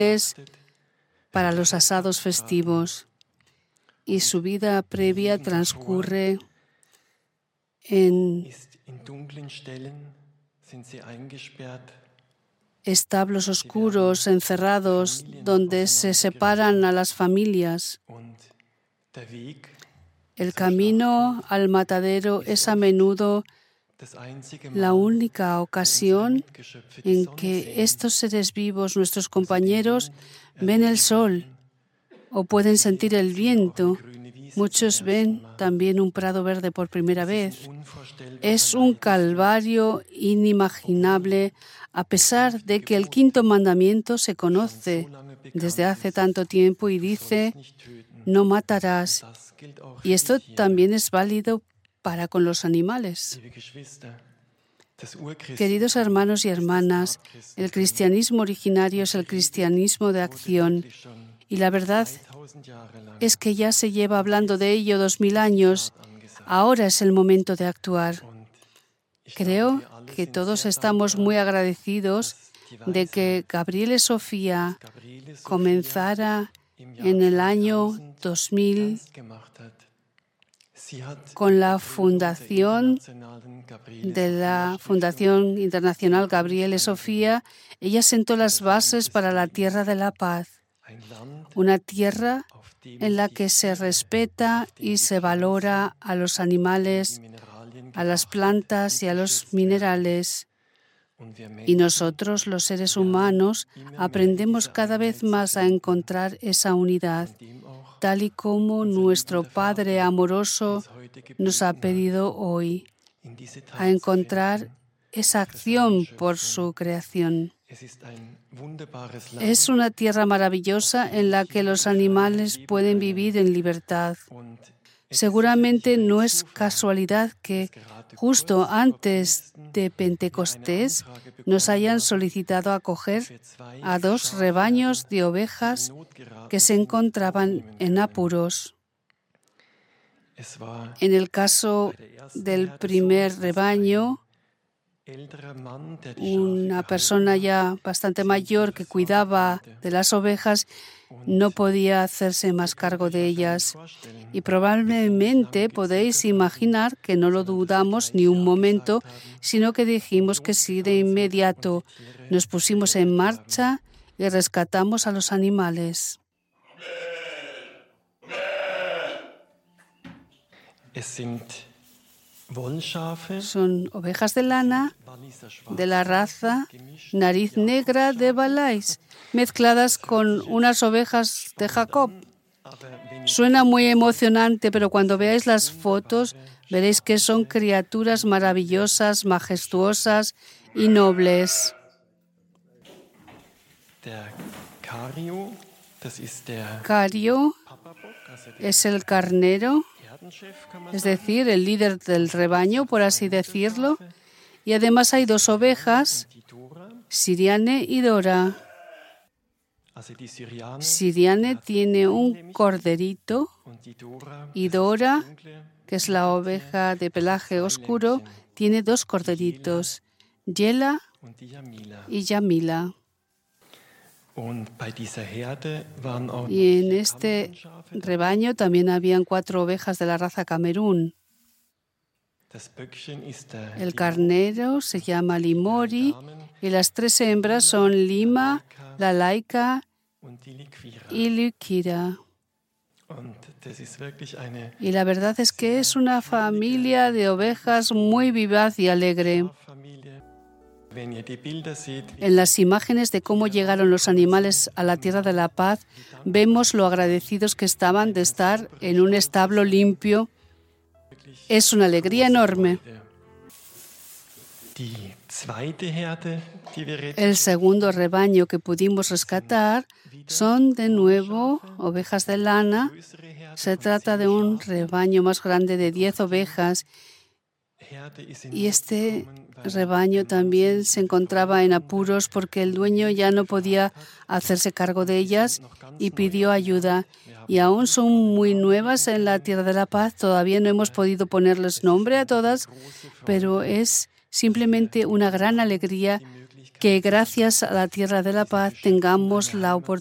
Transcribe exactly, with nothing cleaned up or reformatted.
para los asados festivos y su vida previa transcurre en establos oscuros, encerrados, donde se separan a las familias. El camino al matadero es a menudo la única ocasión en que estos seres vivos, nuestros compañeros, ven el sol o pueden sentir el viento. Muchos ven también un prado verde por primera vez. Es un calvario inimaginable, a pesar de que el quinto mandamiento se conoce desde hace tanto tiempo y dice: no matarás. Y esto también es válido para con los animales. Queridos hermanos y hermanas, el cristianismo originario es el cristianismo de acción. Y la verdad es que ya se lleva hablando de ello dos mil años. Ahora es el momento de actuar. Creo que todos estamos muy agradecidos de que Gabriele Sofía comenzara en el año dos mil con la fundación de la Fundación Internacional Gabriele Sofía. Ella sentó las bases para la tierra de la paz, una tierra en la que se respeta y se valora a los animales, a las plantas y a los minerales. Y nosotros, los seres humanos, aprendemos cada vez más a encontrar esa unidad, tal y como nuestro Padre amoroso nos ha pedido hoy, a encontrar esa acción por su creación. Es una tierra maravillosa en la que los animales pueden vivir en libertad. Seguramente no es casualidad que justo antes de Pentecostés nos hayan solicitado acoger a dos rebaños de ovejas que se encontraban en apuros. En el caso del primer rebaño, una persona ya bastante mayor que cuidaba de las ovejas no podía hacerse más cargo de ellas. Y probablemente podéis imaginar que no lo dudamos ni un momento, sino que dijimos que sí de inmediato. Nos pusimos en marcha y rescatamos a los animales. Son ovejas de lana de la raza nariz negra de Valais, mezcladas con unas ovejas de Jacob. Suena muy emocionante, pero cuando veáis las fotos veréis que son criaturas maravillosas, majestuosas y nobles. Cario es el carnero, es decir, el líder del rebaño, por así decirlo. Y además hay dos ovejas, Siriane y Dora. Siriane tiene un corderito y Dora, que es la oveja de pelaje oscuro, tiene dos corderitos, Yela y Yamila. Y en este rebaño también habían cuatro ovejas de la raza Camerún. El carnero se llama Limori y las tres hembras son Lima, la Laica y Liquira. Y la verdad es que es una familia de ovejas muy vivaz y alegre. En las imágenes de cómo llegaron los animales a la tierra de la paz, vemos lo agradecidos que estaban de estar en un establo limpio. Es una alegría enorme. El segundo rebaño que pudimos rescatar son de nuevo ovejas de lana. Se trata de un rebaño más grande de diez ovejas. Y este rebaño también se encontraba en apuros porque el dueño ya no podía hacerse cargo de ellas y pidió ayuda. Y aún son muy nuevas en la Tierra de la Paz. Todavía no hemos podido ponerles nombre a todas, pero es simplemente una gran alegría que gracias a la Tierra de la Paz tengamos la oportunidad